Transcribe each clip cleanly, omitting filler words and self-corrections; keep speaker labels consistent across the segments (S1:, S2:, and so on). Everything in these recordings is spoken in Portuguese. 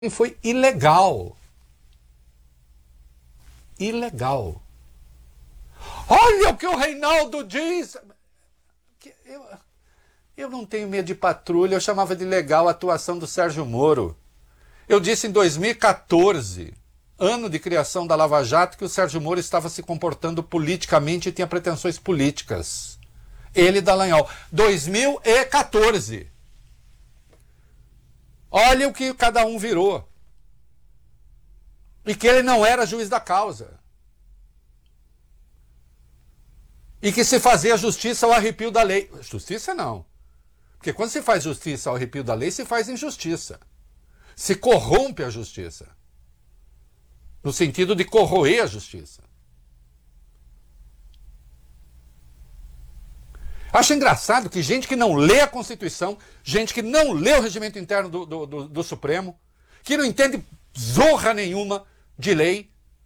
S1: foi ilegal. Ilegal. Olha o que o Reinaldo diz. Eu não tenho medo de patrulha, eu chamava de legal a atuação do Sérgio Moro. Eu disse em 2014, ano de criação da Lava Jato, que o Sérgio Moro estava se comportando politicamente e tinha pretensões políticas. Ele e Dallagnol. 2014. Olha o que cada um virou. E que ele não era juiz da causa. E que se fazia justiça ao arrepio da lei. Justiça não. Porque quando se faz justiça ao arrepio da lei, se faz injustiça. Se corrompe a justiça. No sentido de corroer a justiça. Acho engraçado que gente que não lê a Constituição, gente que não lê o regimento interno do Supremo, que não entende zorra nenhuma de lei,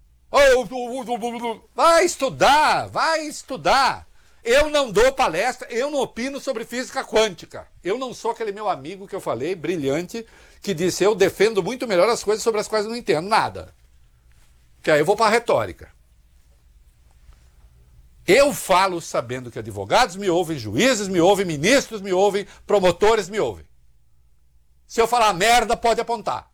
S1: vai estudar, vai estudar. Eu não dou palestra, eu não opino sobre física quântica. Eu não sou aquele meu amigo que eu falei, brilhante, que disse eu defendo muito melhor as coisas sobre as quais eu não entendo nada. Que aí eu vou para a retórica. Eu falo sabendo que advogados me ouvem, juízes me ouvem, ministros me ouvem, promotores me ouvem. Se eu falar merda, pode apontar.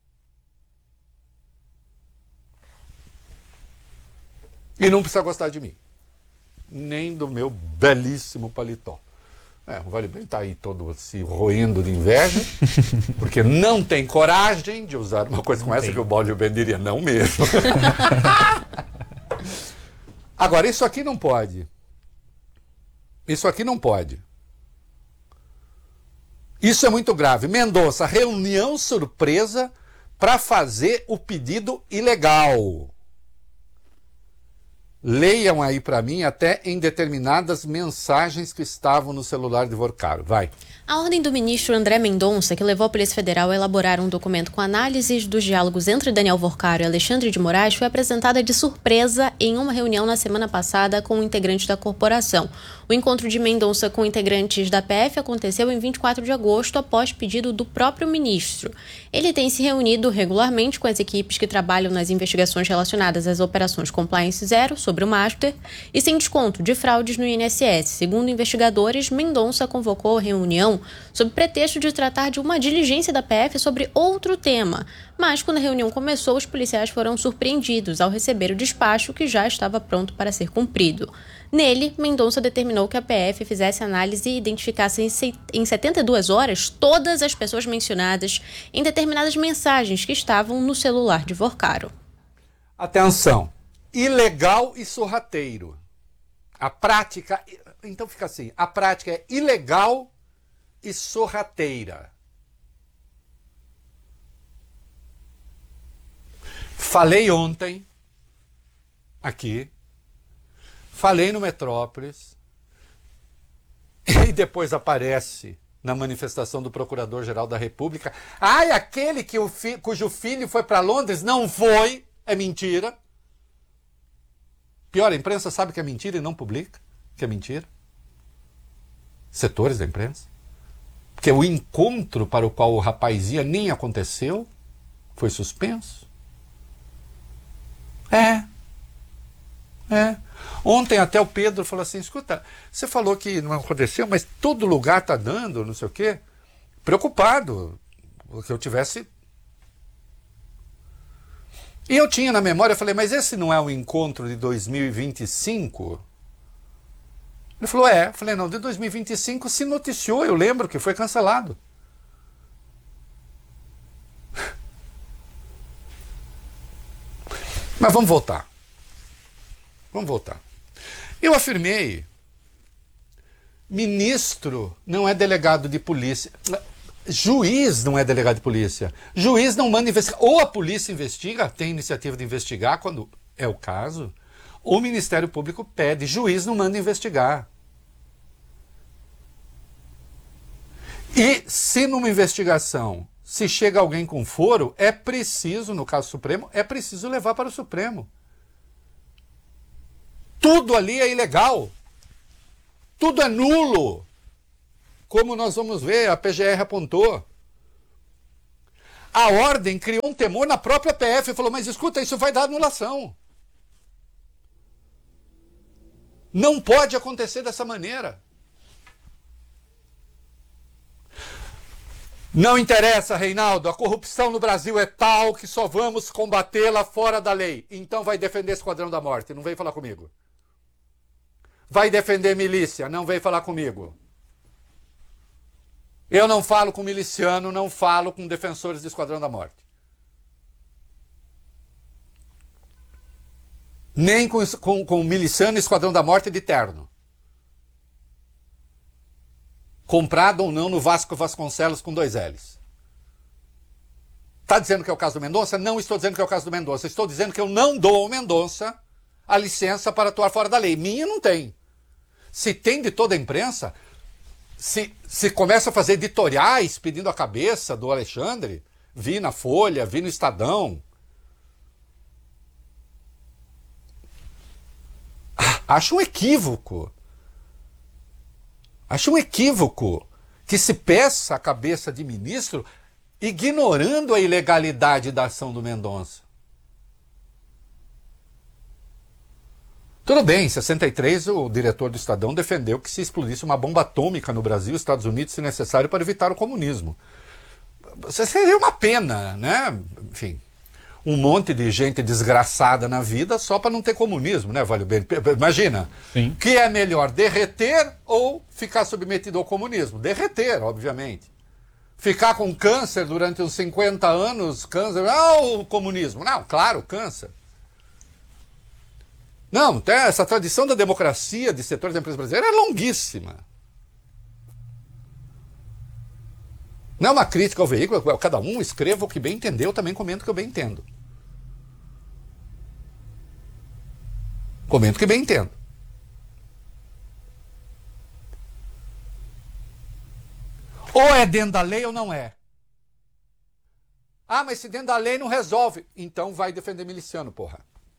S1: E não precisa gostar de mim. Nem do meu belíssimo paletó. O Vale Bem está aí todo se roendo de inveja, porque não tem coragem de usar uma coisa como essa que o Baldio Ben diria, não mesmo. Agora, isso aqui não pode. Isso aqui não pode. Isso é muito grave. Mendonça, reunião surpresa para fazer o pedido ilegal. Leiam aí para mim até em determinadas mensagens que estavam no celular de Vorcaro. Vai.
S2: A ordem do ministro André Mendonça, que levou a Polícia Federal a elaborar um documento com análises dos diálogos entre Daniel Vorcaro e Alexandre de Moraes, foi apresentada de surpresa em uma reunião na semana passada com integrantes da corporação. O encontro de Mendonça com integrantes da PF aconteceu em 24 de agosto, após pedido do próprio ministro. Ele tem se reunido regularmente com as equipes que trabalham nas investigações relacionadas às operações Compliance Zero sobre o Master e sem desconto de fraudes no INSS. Segundo investigadores, Mendonça convocou a reunião sob pretexto de tratar de uma diligência da PF sobre outro tema. Mas, quando a reunião começou, os policiais foram surpreendidos ao receber o despacho que já estava pronto para ser cumprido. Nele, Mendonça determinou que a PF fizesse análise e identificasse em 72 horas todas as pessoas mencionadas em determinadas mensagens que estavam no celular de Vorcaro.
S1: Atenção! Ilegal e sorrateiro. A prática... Então fica assim, a prática é ilegal e sorrateira. Falei ontem, aqui, falei no Metrópolis, e depois aparece na manifestação do Procurador-Geral da República, aquele que cujo filho foi para Londres, não foi, é mentira. Pior, a imprensa sabe que é mentira e não publica que é mentira. Setores da imprensa. Porque o encontro para o qual o rapaz ia nem aconteceu, foi suspenso. Ontem até o Pedro falou assim, escuta, você falou que não aconteceu, mas todo lugar está dando, não sei o quê. Preocupado, que eu tivesse... E eu tinha na memória, eu falei, mas esse não é o encontro de 2025? Ele falou, Eu falei, não, de 2025 se noticiou, eu lembro que foi cancelado. Mas vamos voltar. Eu afirmei, ministro não é delegado de polícia, juiz não é delegado de polícia, juiz não manda investigar, ou a polícia investiga, tem iniciativa de investigar quando é o caso, o Ministério Público pede, juiz não manda investigar. E se numa investigação, se chega alguém com foro, é preciso, no caso Supremo, é preciso levar para o Supremo. Tudo ali é ilegal. Tudo é nulo. Como nós vamos ver, a PGR apontou. A ordem criou um temor na própria PF e falou, mas escuta, isso vai dar anulação. Não pode acontecer dessa maneira. Não interessa, Reinaldo, a corrupção no Brasil é tal que só vamos combatê-la fora da lei. Então vai defender Esquadrão da Morte, não vem falar comigo. Vai defender milícia, não vem falar comigo. Eu não falo com miliciano, não falo com defensores do Esquadrão da Morte. Nem com miliciano e Esquadrão da Morte de terno. Comprado ou não no Vasco Vasconcelos com 2 L's. Está dizendo que é o caso do Mendonça? Não estou dizendo que é o caso do Mendonça. Estou dizendo que eu não dou ao Mendonça a licença para atuar fora da lei. Minha não tem. Se tem de toda a imprensa, se começa a fazer editoriais pedindo a cabeça do Alexandre, vi na Folha, vi no Estadão. Acho um equívoco. Acho um equívoco que se peça a cabeça de ministro ignorando a ilegalidade da ação do Mendonça. Tudo bem, em 63 o diretor do Estadão defendeu que se explodisse uma bomba atômica no Brasil e Estados Unidos, se necessário, para evitar o comunismo. Seria uma pena, né? Enfim, um monte de gente desgraçada na vida só para não ter comunismo, né, Vale bem? Imagina, sim. Que é melhor, derreter ou ficar submetido ao comunismo? Derreter, obviamente. Ficar com câncer durante uns 50 anos, câncer, o comunismo. Não, claro, câncer. Não, essa tradição da democracia de setores da empresa brasileira é longuíssima. Não é uma crítica ao veículo, cada um escreva o que bem entendeu, eu também comento o que eu bem entendo. Comento o que bem entendo. Ou é dentro da lei ou não é. Ah, mas se dentro da lei não resolve, então vai defender miliciano, porra.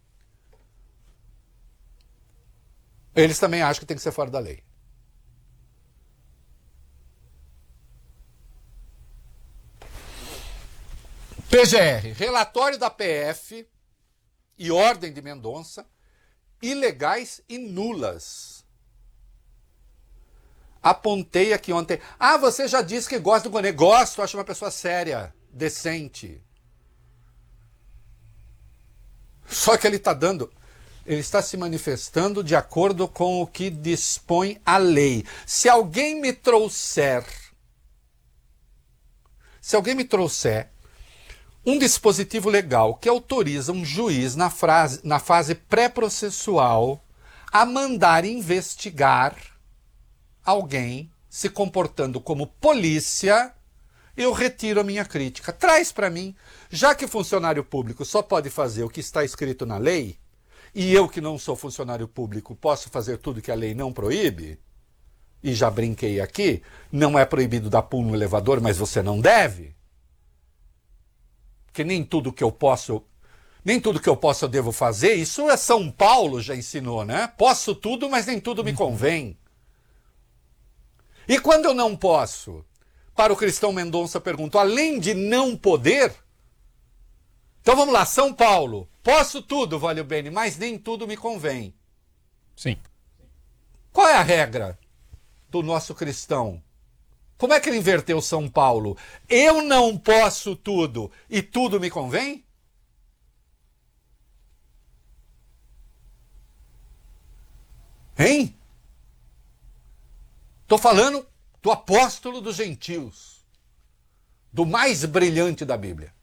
S1: Eles também acham que tem que ser fora da lei. PGR, relatório da PF e ordem de Mendonça, ilegais e nulas. Apontei aqui ontem. Ah, você já disse que gosta do Gonê. Gosto, acho uma pessoa séria, decente. Só que ele está se manifestando de acordo com o que dispõe a lei. Se alguém me trouxer um dispositivo legal que autoriza um juiz na fase pré-processual a mandar investigar alguém se comportando como polícia, eu retiro a minha crítica. Traz para mim, já que funcionário público só pode fazer o que está escrito na lei, e eu que não sou funcionário público posso fazer tudo que a lei não proíbe, e já brinquei aqui, não é proibido dar pulo no elevador, mas você não deve. Porque nem tudo que eu posso eu devo fazer. Isso é São Paulo já ensinou, né? Posso tudo, mas nem tudo me convém. E quando eu não posso, para o Cristão Mendonça pergunto, além de não poder, então vamos lá, São Paulo, posso tudo, Valeu Bene, mas nem tudo me convém.
S3: Sim.
S1: Qual é a regra do nosso cristão? Como é que ele inverteu São Paulo? Eu não posso tudo e tudo me convém? Hein? Estou falando do apóstolo dos gentios, do mais brilhante da Bíblia.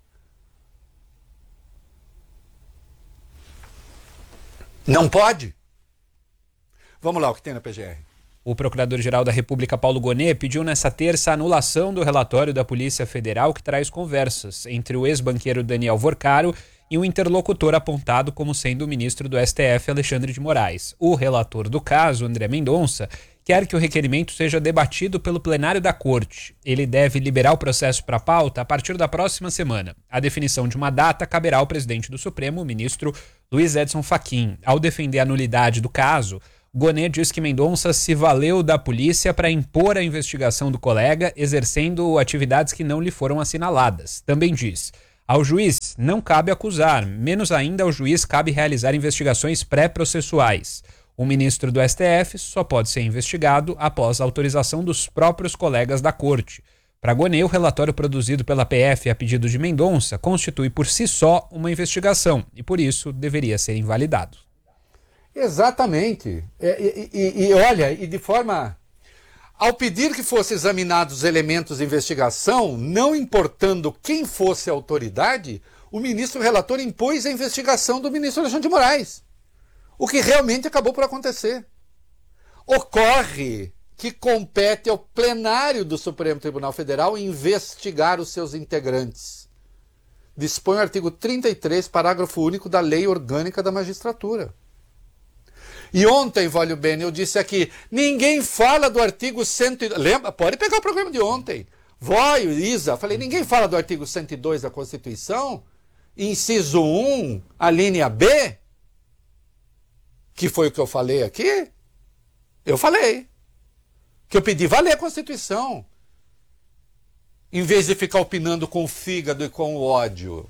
S1: Não pode? Vamos lá, o que tem na PGR.
S3: O Procurador-Geral da República, Paulo Gonet, pediu nesta terça a anulação do relatório da Polícia Federal que traz conversas entre o ex-banqueiro Daniel Vorcaro e o interlocutor apontado como sendo o ministro do STF, Alexandre de Moraes. O relator do caso, André Mendonça, quer que o requerimento seja debatido pelo plenário da Corte. Ele deve liberar o processo para pauta a partir da próxima semana. A definição de uma data caberá ao presidente do Supremo, o ministro Luiz Edson Fachin. Ao defender a nulidade do caso, Gonet diz que Mendonça se valeu da polícia para impor a investigação do colega, exercendo atividades que não lhe foram assinaladas. Também diz: ao juiz não cabe acusar, menos ainda ao juiz cabe realizar investigações pré-processuais. O ministro do STF só pode ser investigado após a autorização dos próprios colegas da corte. Para Gonet, o relatório produzido pela PF a pedido de Mendonça constitui por si só uma investigação e, por isso, deveria ser invalidado.
S1: Exatamente. Olha, e de forma... Ao pedir que fossem examinados os elementos de investigação, não importando quem fosse a autoridade, o ministro relator impôs a investigação do ministro Alexandre de Moraes. O que realmente acabou por acontecer. Ocorre que compete ao plenário do Supremo Tribunal Federal investigar os seus integrantes. Dispõe o artigo 33, parágrafo único da Lei Orgânica da Magistratura. E ontem, Vólio Bene, eu disse aqui, ninguém fala do artigo 102... Lembra? Pode pegar o programa de ontem. Vóio, Isa, falei, ninguém fala do artigo 102 da Constituição, inciso 1, a linha B, que foi o que eu falei aqui. Eu falei. Que eu pedi valer a Constituição. Em vez de ficar opinando com o fígado e com o ódio.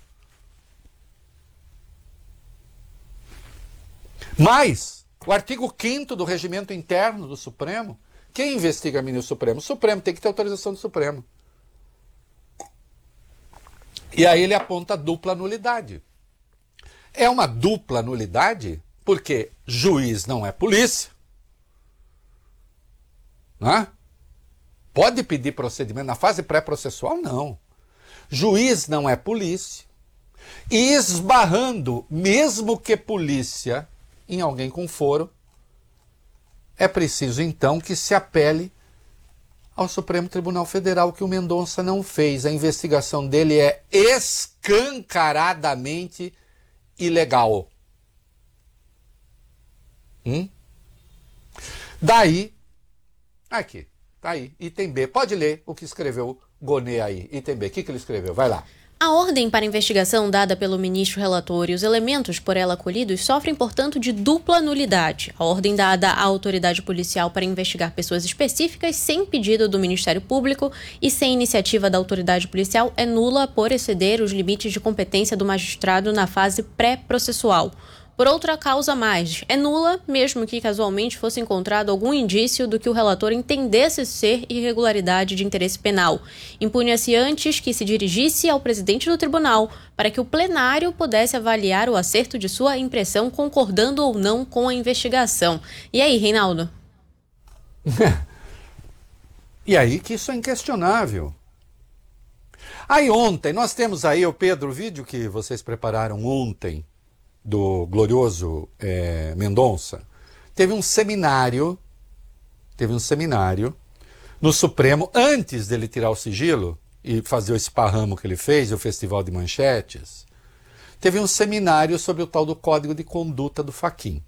S1: Mas, o artigo 5º do regimento interno do Supremo, quem investiga ministro Supremo? O Supremo tem que ter autorização do Supremo. E aí ele aponta dupla nulidade. É uma dupla nulidade porque juiz não é polícia. Não é? Pode pedir procedimento na fase pré-processual? Não. Juiz não é polícia. E esbarrando, mesmo que polícia, em alguém com foro, é preciso então que se apele ao Supremo Tribunal Federal, que o Mendonça não fez. A investigação dele é escancaradamente ilegal. Daí, aqui, tá aí, item B. Pode ler o que escreveu Gonet aí. Item B, o que ele escreveu? Vai lá.
S2: A ordem para investigação dada pelo ministro relator e os elementos por ela acolhidos sofrem, portanto, de dupla nulidade. A ordem dada à autoridade policial para investigar pessoas específicas sem pedido do Ministério Público e sem iniciativa da autoridade policial é nula por exceder os limites de competência do magistrado na fase pré-processual. Por outra causa mais, é nula, mesmo que casualmente fosse encontrado algum indício do que o relator entendesse ser irregularidade de interesse penal. Impunha-se antes que se dirigisse ao presidente do tribunal para que o plenário pudesse avaliar o acerto de sua impressão, concordando ou não com a investigação. E aí, Reinaldo?
S1: E aí que isso é inquestionável. Aí ontem, nós temos aí, Pedro, o vídeo que vocês prepararam ontem, do glorioso Mendonça, teve um seminário no Supremo, antes dele tirar o sigilo e fazer o esparramo que ele fez, o Festival de Manchetes, teve um seminário sobre o tal do Código de Conduta do Fachin.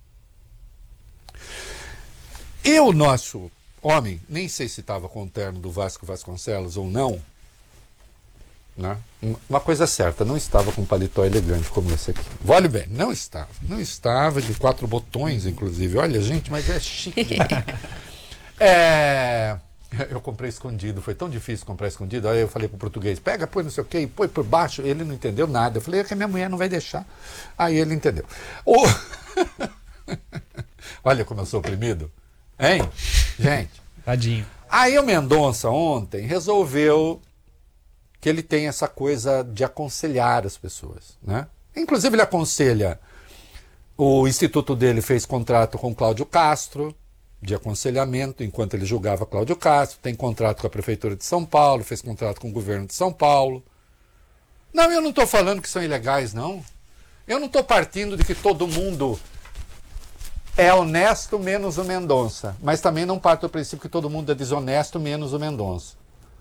S1: E o nosso homem, nem sei se estava com o terno do Vasco Vasconcelos ou não, né? Uma coisa certa, não estava com um paletó elegante como esse aqui. Olha bem, não estava de 4 botões, inclusive. Olha, gente, mas é chique. Eu comprei escondido, foi tão difícil comprar escondido. Aí eu falei pro português, pega, põe não sei o quê, põe por baixo. Ele não entendeu nada. Eu falei, é que a minha mulher não vai deixar. Aí ele entendeu. Olha como eu sou oprimido. Hein? Gente.
S3: Tadinho.
S1: Aí o Mendonça ontem resolveu que ele tem essa coisa de aconselhar as pessoas, né? Inclusive ele aconselha, o instituto dele fez contrato com Cláudio Castro, de aconselhamento, enquanto ele julgava Cláudio Castro, tem contrato com a Prefeitura de São Paulo, fez contrato com o governo de São Paulo. Não, eu não estou falando que são ilegais, não. Eu não estou partindo de que todo mundo é honesto menos o Mendonça, mas também não parto do princípio que todo mundo é desonesto menos o Mendonça.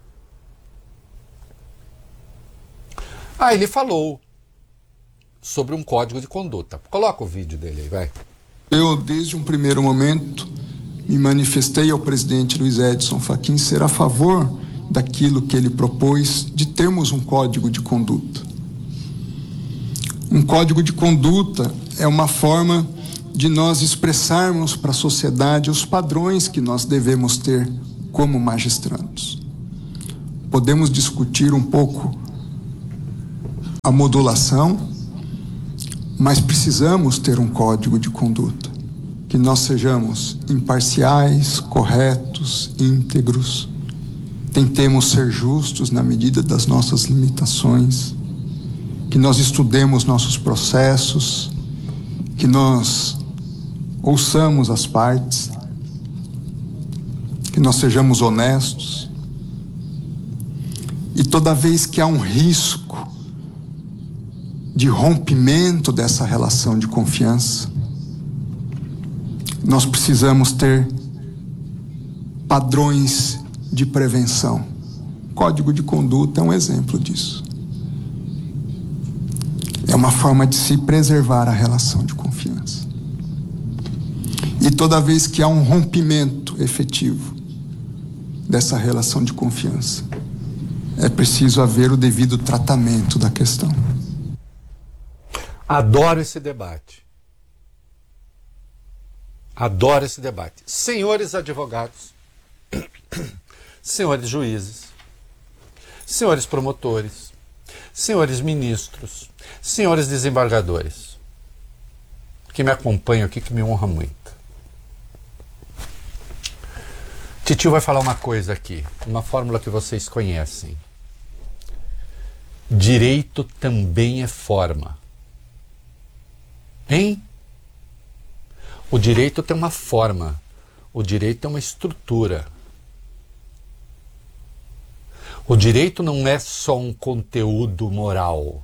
S1: Aí ele falou sobre um código de conduta. Coloca o vídeo dele aí, vai.
S4: Eu, desde um primeiro momento, me manifestei ao presidente Luiz Edson Fachin ser a favor daquilo que ele propôs de termos um código de conduta. Um código de conduta é uma forma de nós expressarmos para a sociedade os padrões que nós devemos ter como magistrandos. Podemos discutir um pouco a modulação, mas precisamos ter um código de conduta, que nós sejamos imparciais, corretos, íntegros, tentemos ser justos na medida das nossas limitações, que nós estudemos nossos processos, que nós ouçamos as partes, que nós sejamos honestos. E toda vez que há um risco de rompimento dessa relação de confiança, nós precisamos ter padrões de prevenção. O Código de Conduta é um exemplo disso. É uma forma de se preservar a relação de confiança. E toda vez que há um rompimento efetivo dessa relação de confiança, é preciso haver o devido tratamento da questão.
S1: Adoro esse debate. Adoro esse debate. Senhores advogados, senhores juízes, senhores promotores, senhores ministros, senhores desembargadores, que me acompanham aqui, que me honra muito. Titio vai falar uma coisa aqui, uma fórmula que vocês conhecem. Direito também é forma. Hein? O direito tem uma forma, o direito tem uma estrutura. O direito não é só um conteúdo moral.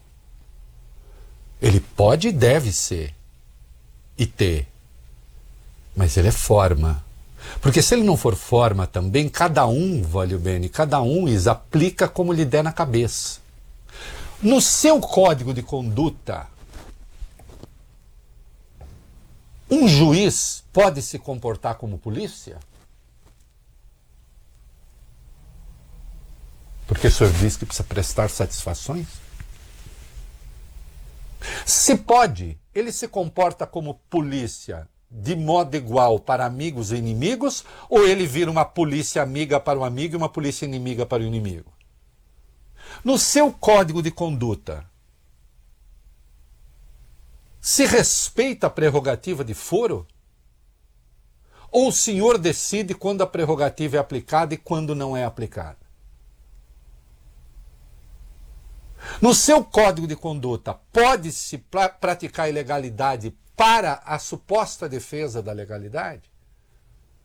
S1: Ele pode e deve ser, e ter, mas ele é forma. Porque se ele não for forma também, cada um, valeu bene, cada um aplica como lhe der na cabeça. No seu código de conduta, um juiz pode se comportar como polícia? Porque o senhor diz que precisa prestar satisfações? Se pode, ele se comporta como polícia de modo igual para amigos e inimigos, ou ele vira uma polícia amiga para o amigo e uma polícia inimiga para o inimigo? No seu código de conduta, se respeita a prerrogativa de foro? Ou o senhor decide quando a prerrogativa é aplicada e quando não é aplicada? No seu código de conduta, pode-se praticar ilegalidade para a suposta defesa da legalidade?